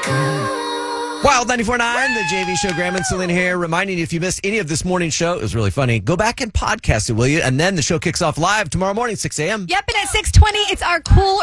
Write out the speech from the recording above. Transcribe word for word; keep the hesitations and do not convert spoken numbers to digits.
Wild ninety-four point nine, the J V show. Graham and Celine here, reminding you if you missed any of this morning's show, it was really funny. Go back and podcast it, will you? And then the show kicks off live tomorrow morning, six a.m. Yep, and at six twenty, it's our cool